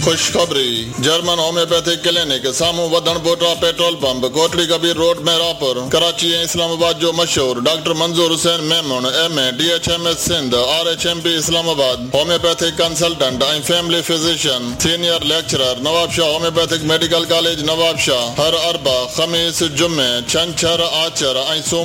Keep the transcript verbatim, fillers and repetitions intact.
खुशखबरी German homeopathic clinic सामू वधण बोटा petrol pump Kotri Kabir road में रापुर कराची ऐं इस्लामाबाद जो मशहूर डॉक्टर मंजूर Hussain Memon M A D H M S Sindh R H M P Islamabad homeopathic consultant ऐं family physician senior lecturer Nawab Shah homeopathic medical college Nawab Shah हर अरबा खमीस जुमे छंछर आचर ऐं सूमर